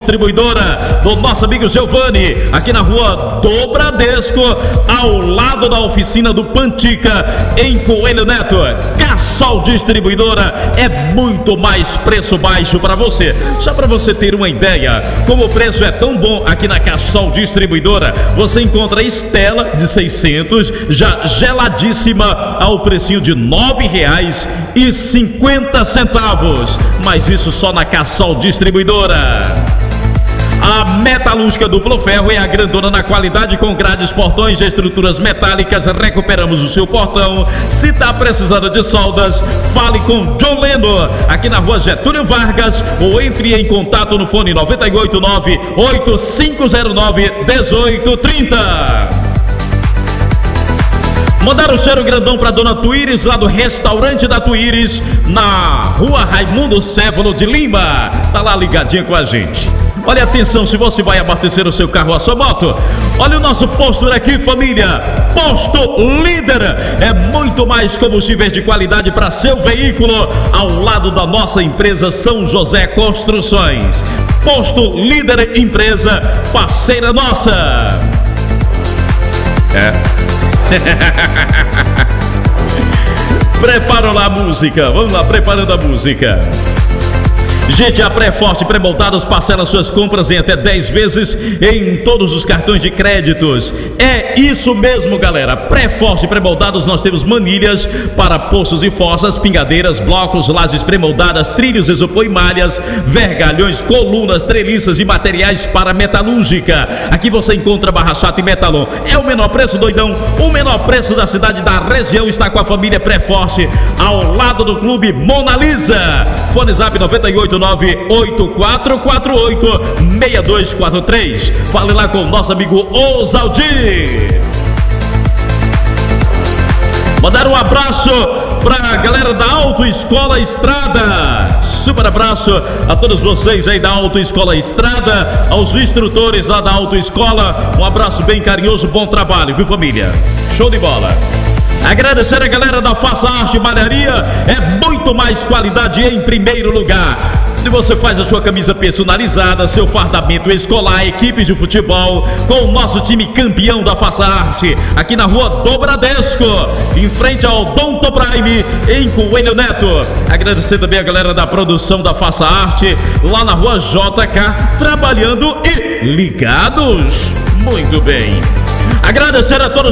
Distribuidora do nosso amigo Giovanni, aqui na rua do Bradesco, ao lado da oficina do Pantica, em Coelho Neto. Cassol Distribuidora é muito mais preço baixo para você. Só para você ter uma ideia, como o preço é tão bom aqui na Cassol Distribuidora, você encontra a Estela de 600, já geladíssima, ao precinho de R$ 9,50. Mas isso só na Cassol Distribuidora. A Metalúrgica Duplo Ferro é a grandona na qualidade, com grades, portões e estruturas metálicas. Recuperamos o seu portão. Se está precisando de soldas, fale com John Leno, aqui na rua Getúlio Vargas, ou entre em contato no fone 989-8509-1830. Mandaram o cheiro grandão para Dona Tuíris, lá do restaurante da Tuíris, na rua Raimundo Cévolo de Lima. Tá lá ligadinha com a gente. Olha, atenção, se você vai abastecer o seu carro ou a sua moto, olha o nosso posto aqui, família. Posto Líder é muito mais combustíveis de qualidade para seu veículo, ao lado da nossa empresa São José Construções. Posto Líder, empresa parceira nossa. Preparam lá a música, vamos lá, preparando a música. Gente, a Pré-Forte Pré-Moldados parcela suas compras em até 10 vezes em todos os cartões de créditos. É isso mesmo, galera. Pré-Forte Pré-Moldados, nós temos manilhas para poços e fossas, pingadeiras, blocos, lajes pré-moldadas, trilhos, isopor e malhas, vergalhões, colunas, treliças e materiais para metalúrgica. Aqui você encontra barra chata e metalon. É o menor preço, doidão. O menor preço da cidade, da região, está com a família Pré-Forte, ao lado do Clube Mona Lisa. Fone Zap 989-8448-6243. Fale lá com o nosso amigo Osaldir. Mandar um abraço pra galera da Autoescola Estrada. Super abraço a todos vocês aí da Autoescola Estrada, aos instrutores lá da Autoescola. Um abraço bem carinhoso, bom trabalho, viu, família? Show de bola. Agradecer a galera da Faça Arte Malharia, é muito mais qualidade em primeiro lugar. Se você faz a sua camisa personalizada, seu fardamento escolar, equipes de futebol, com o nosso time campeão da Faça Arte, aqui na rua do Bradesco, em frente ao Donto Prime, em Coelho Neto. Agradecer também a galera da produção da Faça Arte, lá na rua JK, trabalhando e ligados. Muito bem. Agradecer a todos